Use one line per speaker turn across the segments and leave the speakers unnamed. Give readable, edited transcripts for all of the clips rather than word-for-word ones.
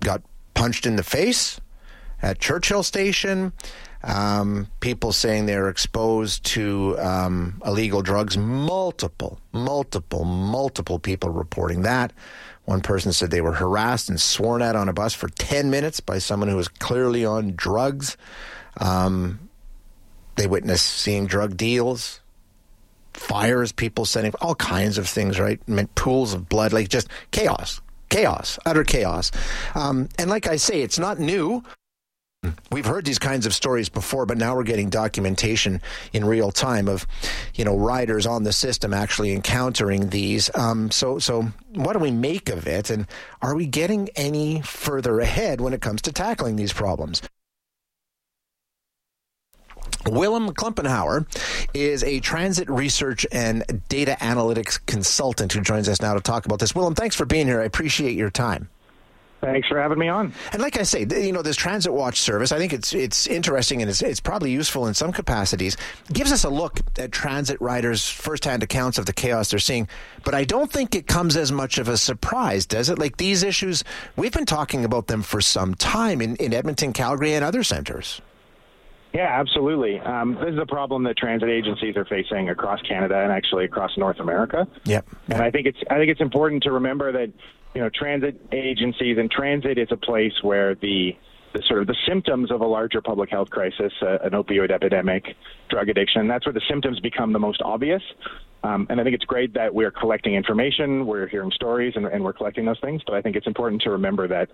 got punched in the face at Churchill Station. People saying they're exposed to illegal drugs. Multiple people reporting that. One person said they were harassed and sworn at on a bus for 10 minutes by someone who was clearly on drugs. They witnessed seeing drug deals, fires, people sending all kinds of things, right? I mean, pools of blood, like just chaos, utter chaos. And like I say, it's not new. We've heard these kinds of stories before, but now we're getting documentation in real time of, riders on the system actually encountering these. So what do we make of it? And are we getting any further ahead when it comes to tackling these problems? Willem Klumpenhauer is a transit research and data analytics consultant who joins us now to talk about this. Willem, thanks for being here. I appreciate your time.
Thanks for having me on.
And like I say, this Transit Watch service, I think it's interesting and it's probably useful in some capacities. It gives us a look at transit riders' firsthand accounts of the chaos they're seeing. But I don't think it comes as much of a surprise, does it? Like these issues, we've been talking about them for some time in Edmonton, Calgary, and other centres.
Yeah, absolutely. This is a problem that transit agencies are facing across Canada and actually across North America.
Yep.
And I think it's important to remember that transit agencies and transit is a place where the sort of the symptoms of a larger public health crisis, an opioid epidemic, drug addiction, that's where the symptoms become the most obvious. And I think it's great that we're collecting information, we're hearing stories, and we're collecting those things. But I think it's important to remember that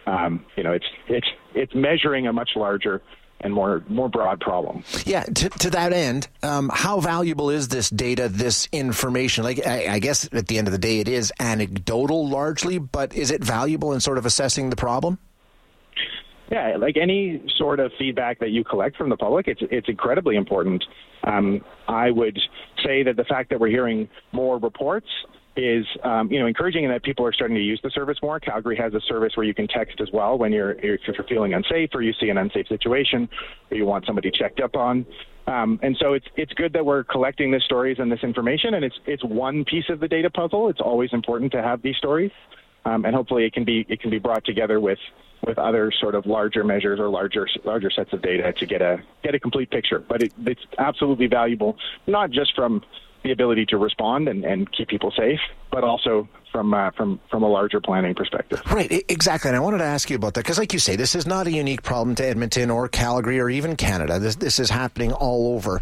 it's measuring a much larger and more broad problem.
Yeah, to that end, how valuable is this data, this information? Like, I guess at the end of the day, it is anecdotal largely, but is it valuable in sort of assessing the problem?
Yeah, like any sort of feedback that you collect from the public, it's incredibly important. I would say that the fact that we're hearing more reports is encouraging in that people are starting to use the service more. Calgary has a service where you can text as well when if you're feeling unsafe or you see an unsafe situation or you want somebody checked up on. And so it's good that we're collecting the stories and this information, and it's one piece of the data puzzle. It's always important to have these stories, and hopefully it can be brought together with other sort of larger measures or larger sets of data to get a complete picture. But it's absolutely valuable, not just from the ability to respond and keep people safe, but also from a larger planning perspective.
Right, exactly. And I wanted to ask you about that because, like you say, this is not a unique problem to Edmonton or Calgary or even Canada. This is happening all over.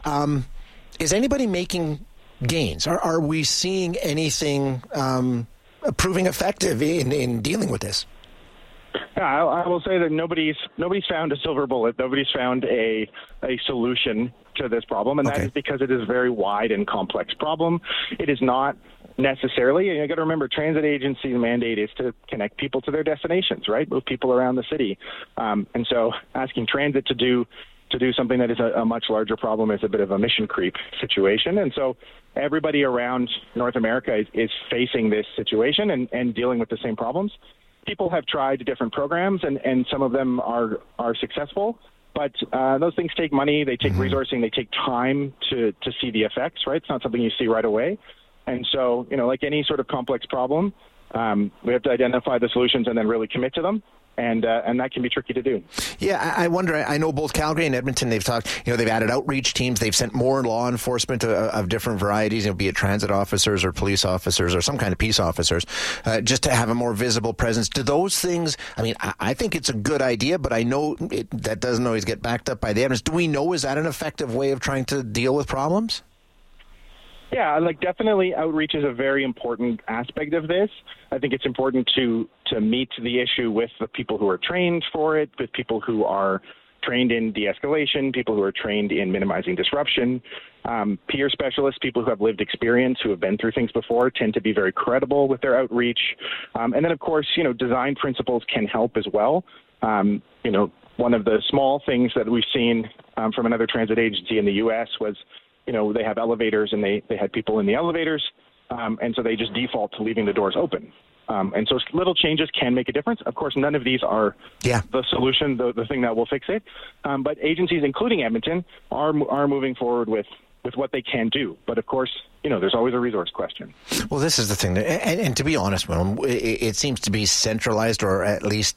Is anybody making gains? Are we seeing anything proving effective in dealing with this?
Yeah, I will say that nobody's found a silver bullet. Nobody's found a solution to this problem, and that is because it is a very wide and complex problem. It is not necessarily, and you got to remember, transit agency's mandate is to connect people to their destinations, right? Move people around the city, and so asking transit to do something that is a much larger problem is a bit of a mission creep situation. And so everybody around North America is facing this situation and dealing with the same problems. People have tried different programs, and some of them are successful. But those things take money, they take resourcing, they take time to see the effects, right? It's not something you see right away. And so, like any sort of complex problem, we have to identify the solutions and then really commit to them. And that can be tricky to do.
Yeah, I wonder, I know both Calgary and Edmonton, they've talked, they've added outreach teams, they've sent more law enforcement of different varieties, be it transit officers or police officers or some kind of peace officers, just to have a more visible presence. Do those things, I think it's a good idea, but I know that doesn't always get backed up by the evidence. Do we know, is that an effective way of trying to deal with problems?
Yeah, definitely outreach is a very important aspect of this. I think it's important to meet the issue with the people who are trained for it, with people who are trained in de-escalation, people who are trained in minimizing disruption. Peer specialists, people who have lived experience, who have been through things before, tend to be very credible with their outreach. And then, of course, design principles can help as well. One of the small things that we've seen from another transit agency in the U.S. was they have elevators and they had people in the elevators, and so they just default to leaving the doors open. And so little changes can make a difference. Of course, none of these are the solution, the thing that will fix it. But agencies, including Edmonton, are moving forward with what they can do. But of course, there's always a resource question.
Well, this is the thing. And to be honest, Willem, it seems to be centralized, or at least